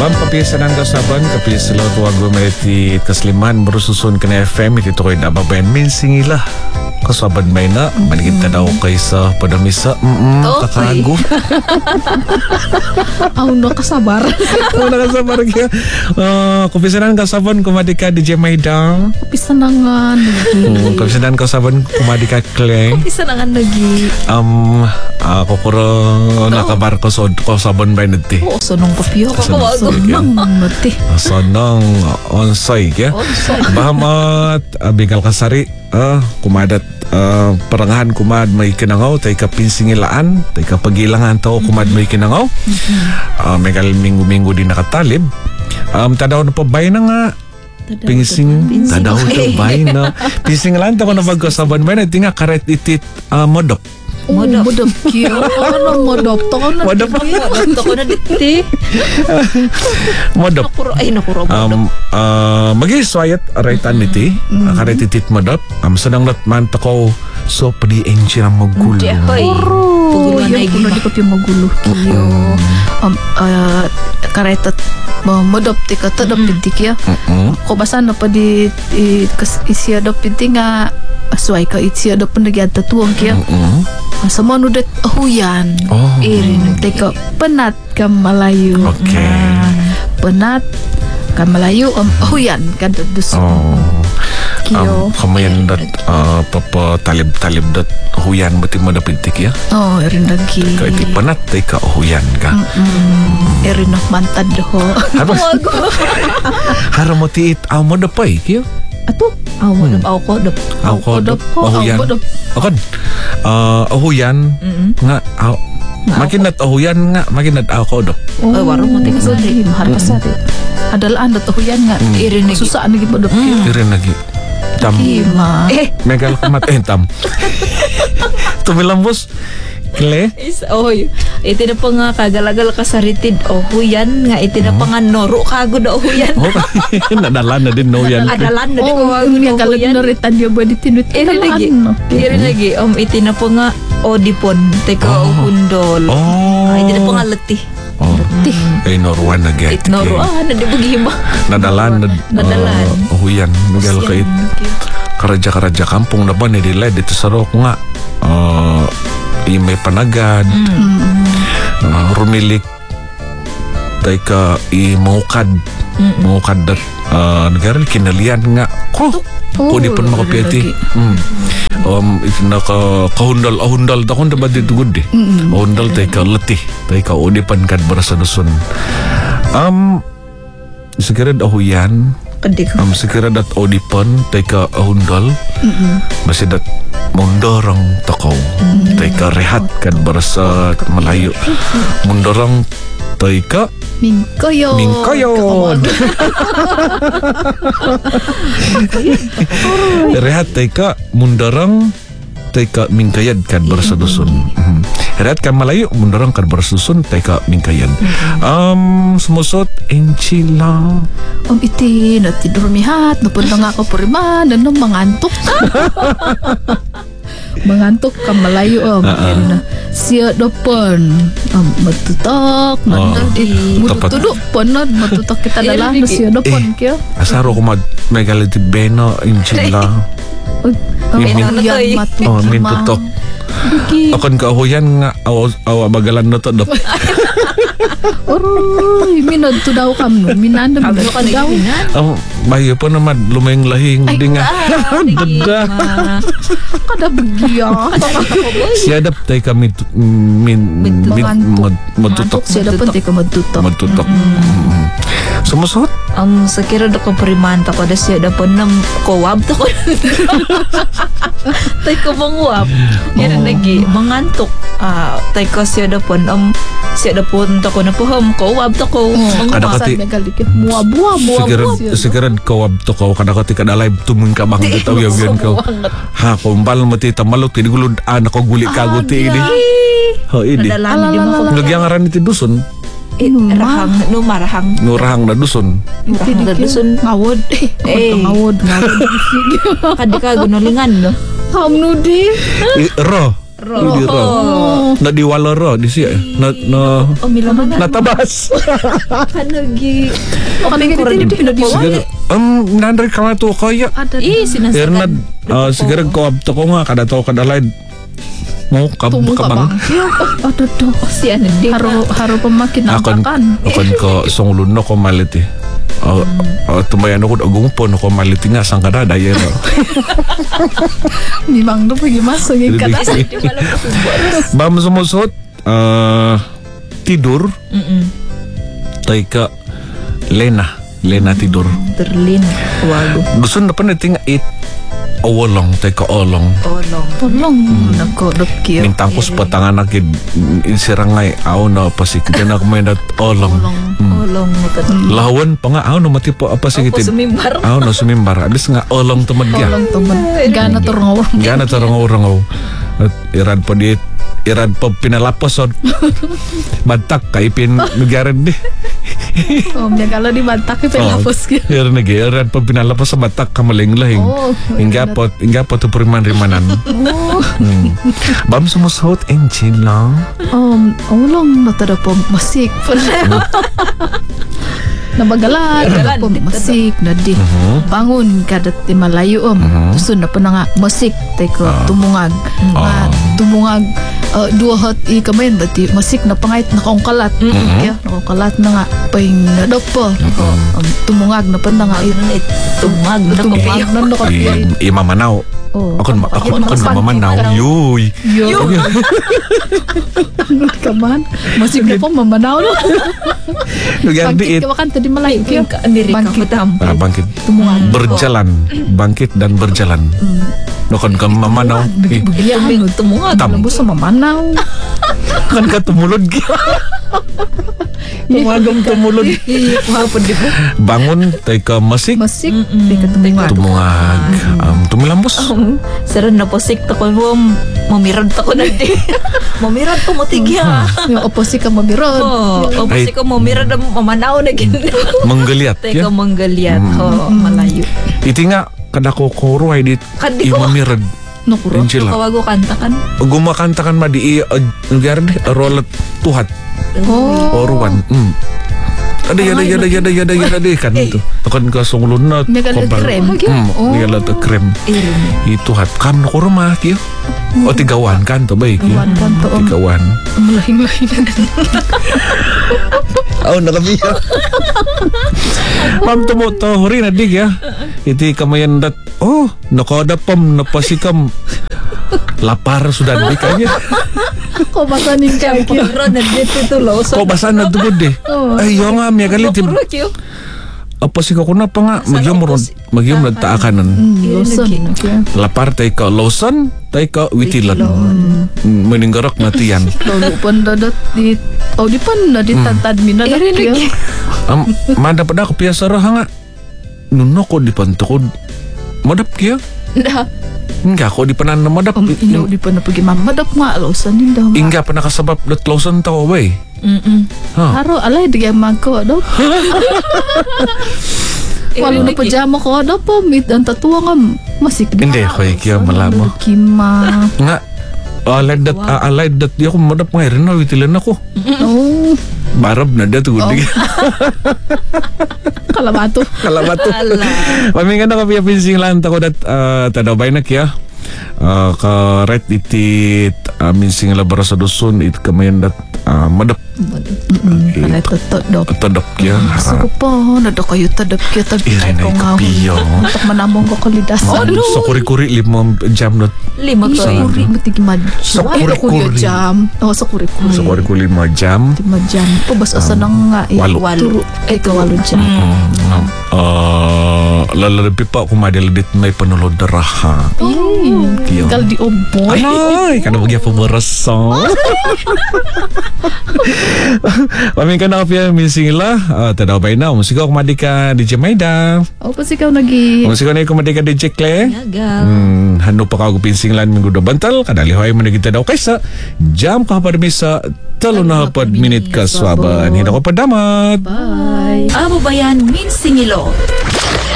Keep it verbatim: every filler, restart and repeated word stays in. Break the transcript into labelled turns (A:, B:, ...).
A: Am kapisanan kasaban kapisalo tuwag gumiti kasliman berususun kena F M iti tukoy na babayan minsingilah kasaban may na maligid na daw kaysa padamisa mm kakago.
B: Aw no kasabar.
A: Aw no kasabar kaya. Uh, kapisanan kasaban kumadika D J Maida.
B: Kapisanangan lagi.
A: Kapisanan kasaban kumadika Clay.
B: Kapisanangan lagi.
A: Um ako kuro nakabar ko so kasaban bay nati.
B: Oo, sonong papiyo ko kawago.
A: Sonong
B: mati.
A: Sonong onsay kaya. Bahamat abigal kasari. Ah, kumadat uh, perangahan kumad may kinangaw tay kapinsingilaan tay kapagilangan tao kumad may kinangaw uh, may kal minggu-minggu din nakatalib um, tadaw na pabay na nga pinsing tadaw na bay na pinsingilaan tao na bagkasaban bay na tinga karet itit uh, modok
B: Modop. Modop kyo. Ano modop? Toko na
A: modop.
B: Toko na diti.
A: Modop.
B: Nakuro. Ay, nakuro.
A: Um, uh, Mag-iswayat araytan niti. Mm-hmm. Karetitit modop. Um, Sanang natman tako so padi enchi na magulo.
B: Hoy. Paguluan na igulo. Di ko piyo magulo. Kyo. Um, uh, karetat modop ti ka. Tadop pinti kya. Ko basan na padi isiadop pinti nga asway ka isiadop panagyan tatuang kya. Sa manudet ahuyan.
A: Oh.
B: Irin. Teka, penat ka Malayu.
A: Okay.
B: Nah, penat ka Malayu. Um, ahuyan ka dusun.
A: Oh.
B: Kiyo.
A: Um, kamayan dat uh, papa talib-talib dat ahuyan bati mo dapintik ya?
B: Oh, irin lagi.
A: Teka iti penat teka ahuyan ka.
B: Mm-mm. Irin nak mantad ho.
A: Haro mo tiit aw mo dapay kiyo?
B: Ato? Aw mo dap. Aw ko dap.
A: Aw ko dap. Ahuyan. Akan. Uh, ahuyan mm-hmm. nga aw, makinat ahuyan nga makinat aw ko do.
B: Oh, ay warung mo tika sari, mahal ka sari. Adalaan dat ahuyan nga mm. irin lagi. Susaan lagi padop. Mm.
A: Irin lagi. Tam.
B: Kima. Eh,
A: megal kamat eh tam. Tumilambos. Kle?
C: Is oy. Iti na pa nga kagalagal ka sa ritid o huyan nga iti na pa nga noro kago do huyan.
A: Okay. Nadalan na din no yan.
C: Adalan na din.
B: Oh, yung galag na ritan yung body tinut.
C: Iri lagi. Iri lagi. Um, iti na pa nga odipon. Teka o hundol.
A: Oh.
C: Iti na pa nga letih.
A: Oh. Ay norwan na get.
C: It norwan na di bagima.
A: Nadalan na.
C: Nadalan.
A: Huyan. Megal ka it. Karaja-karaja kampung na ba ni Dilay dito sa Rok nga. Uh, may panagad mm. uh, rumilik tay ka i mangukad mm. mangukad dat uh, negara kinalian nga ko ko di pun makapiyati mm. um ito na ka kahundal ahundal takon dapat ditugod di mm. ahundal tay ka letih tay ka udipan kad berasa dusun um segera dahuyan um segera dat udipan tay ka ahundal masih dat mundorong takaw mm. Teka rehat kan berasa Melayu mundorong teka
B: mingkoyon
A: mingkoyon rehat teka mundorong teka mingkayad kan berasa dusun mm. Rehat kan Melayu mundorong kan berasa dusun teka mingkayad mm. um semusot enchila
B: om iti na tidur mihat napun nga ako puriman ano mangantok mengantuk ka Melayu om uh-uh. Sia depan um, matutak nanda oh, di mutuduk ponod matutak kita dalam sia depan kya
A: asaro ko mag megaliti beno inchila
B: min matu
A: oh min tutok akan kahuyan nga aw aw bagalan na to dop
B: Oroy, minod to daw kam no. Minanda mo ka daw.
A: Oh, bayo pa naman lumayng lahing di nga. Dada.
B: Kada bagya.
A: Siya dap tay kami min min matutok.
B: Siya dap tay ka matutok.
A: Matutok. Sumusot?
C: Ang sakira do ko primanta ko da siya da pon nam kowab to ko. Tay ko manguap. Yan lagi mangantok. Ah, tay ko siya da pon am siya da pon to ko na pohom kowab to ko.
A: Kadakati
B: muabua muabua.
A: Sigurad kowab to ko kadakati kada live tumun ka bang bitaw yaw ko. Ha kumbal mati tamalok ti gulud anak ko guli kago ti ini. Ho ini. Nagyang aran iti dusun.
C: Eh, rahang, no marahang.
A: Nurahang na dusun.
C: Nurahang na dusun.
B: Ngawod.
C: Eh.
B: Ngawod. Ngawod.
C: Kadi ka gunulingan, no?
B: Kaum nudi.
A: Ro. Hindi ro. Na diwala ro di siya. Na na
C: Oh, mila man na.
A: natabas.
C: Kanagi.
B: Makanigay dito pinadiwa.
A: Siguro um nandre ka to kaya.
B: Ada.
C: Eh, sinasagan.
A: Ernad uh, siguro ko abto ko nga kada to kada lain. Mo kab
B: Tumong ka
A: kabang.
B: bang? Ada to.
C: Si ano di.
B: Haro haro pamakin ang
A: Akon
B: takan.
A: akon ko sungulun no ko malit eh. Uh, uh, tumayan ako agungpon ko malit nga sang kada dayer.
B: Ni mang do pagi masuk yung
A: Hindi.
B: kata.
C: Di wala ko subuan.
A: Bam sumusot uh, tidur
C: Mm-mm.
A: tay ka Lena Lena tidur.
C: Berlin. Wago.
A: Gusto na pa nating it awolong tay ka olong.
C: Tolong.
B: Tolong nagkodot kiyo.
A: Nintang ko sa patangan nakid insirangay aw na pasikita na kumay na olong.
C: Tolong.
A: Lawan pa nga aw na matipo apa
C: Ako
A: sikitin.
C: sumimbar.
A: Aw na sumimbar. Abis nga olong tumagya.
B: Tolong teman. Gana turungaw.
A: Gana tarangaw-rangaw. At irad pa di irad pa pinalapos od. Batak kay pin nagyaran di.
B: Oh, miya kalau di bantak ke pelapos kiyo.
A: Irad nagi irad pa pinalapos sa batak kamaling-lahing.
B: Oh,
A: Hingga po hingga po to priman-rimanan.
B: Oh,
A: Hmm. Bam sumusot engine lang.
B: um, ulong na tada po masik. Nabagalan,
C: Bagalan,
B: na po
C: di-
B: masik na di. Bangun kadat di malayo om. Tusun na po na nga masik tay ko tumungag. Nga tumungag uh, dua hot i kamayan dati masik na pangait na kaungkalat. Yeah, nakungkalat na nga pahing nadap po. Um, tumungag na pa na nga it.
C: Tumag na ko
B: Tumungag
C: kayo.
B: na nakot.
A: I, imamanaw.
B: Oh,
A: Ako ako
B: ako
A: ako
B: naman.
A: mamanaw. Yuy.
B: Yo. Kaman, masik na po mamanaw no.
A: Nagyan
B: Bangkit
A: diit.
B: ka wakan tadi malayo kiyo.
C: Ka Amerika
B: Bangkit.
C: madam.
A: Ah, bangkit.
B: Tumungag.
A: Berjalan, bangkit dan berjalan. Nokon ka mamanaw. Eh,
B: Biyahan.
C: Tumungag.
A: Tam.
B: Lambos sa mamanaw.
A: kan ka tumulod ka. Tumagam tumulod.
C: Iya, hapon di po.
A: Bangun tay ka masik.
B: Masik. Di ka tumungag.
A: Tumungag. Um, tumilambos.
C: Saran na po sik ko mo mamirad ta ko na di. Mamirad po motigya.
B: Yung opposite ka mabirod.
C: Oh, o
A: Ay.
C: kasi ko mamirad ang mamanaw na gid.
A: Menggeliat
C: Teka
A: ya.
C: manggaliat. Oh, malayo.
A: Iti nga kada ko koruay dit
C: Kadi ko.
A: imamirad.
B: Nukuro.
A: Angela.
C: Kawago kanta kan.
A: Gumakanta kan ma di nagyari di rolat tuhat
B: Oh.
A: oruan. Mm. Ada yada yada yada yada yada deh kan itu. Akan ka sungulun na
B: Nagalat krem.
A: Hmm,
B: Oh.
A: nagalat krem.
C: Irin.
A: Itu hat kam na ko rumah kiyo. O tigawan kan to baik ya.
B: Tigawan kan to, om.
A: Tigawan.
B: Malahing-lahing.
A: Oh nakabiya. Mam tumo to huri na dig ya. Iti kamayan dat. Oh nakoda pam napasikam. Lapar sudah di kanya.
B: Kok basa ning kaya kiyo.
C: Kiro na dito to lo.
A: Kok basan na tugod deh. Ay yo nga miya galit.
C: Puro kyo.
A: Apa sih kau kenapa nggak magyom ron magyom na taakanan.
B: Loson.
A: Lapar tay ka Lawson tay ka Witilan. Meninggarak natian.
B: Lalu pun dadat di oh di pan na di tantad mina dak kiyo.
A: Am manda pada ko piasa ra nga. Nuno ko di pantukod. Madap kiya.
B: Dah.
A: Enggak ko di panan na madap.
B: Om ino di pan na pagi mamadap nga loson indah.
A: Enggak pernah kasabab dat Lawson tao bay.
C: Mm.
A: Ha.
B: Haro alay di magko do. Walau na pajama ko do po mit ang tatuwa nga masik di.
A: Hindi ko kiya malamo.
B: Kima.
A: Nga alay dat alay dat di ako madap nga rin na Witilan ako.
B: Oh,
A: Barab na dat gudi.
B: kalabato.
A: Kalabat to.
C: Ala.
A: Pamingan na kapiya pinsing lang tako dat uh, tadabay na kya. Uh, ka ret itit uh, minsing labara sa dusun it kamayan dat uh, madap
B: Alay tatot do.
A: tadap kya.
B: Gusto ko po, nado kayo tadap kaya tabi
A: Irin ay kapiyo.
B: Untuk manamong ko kalidasan.
A: Sa kuri-kuri limang jam na
C: Lima ko.
B: Sa kuri, matigimad.
A: Sa
B: Ay, ako
A: kuri-kuri.
B: yung jam. Oo, sa kuri-kuri.
A: sa kuri-kuri lima jam.
B: Matigimad jam. O, basta asa nang nga. eh,
A: walo.
B: Turo. Ay, kawalo jam.
A: Mm, uh, lalalabi pa ako madaladit may panulod na raha. Kiyo.
B: Gal di oboy.
A: Ay, kada bagya pumaraso. Pamin ka na kapiya minsing la. Uh, tadabay na. Musika ako madika di Jamaida.
B: O, pas ikaw nagi...
A: Musika na ako madika di Jekle.
C: Yagal.
A: Hmm, hano pa ka pinsing lan minggu do bantal kadalihoy man kita daw kaysa jam ka pa sa talo na hapad minute ka swaban hino ko padamat.
B: Bye.
C: Abo bayan minsingilo.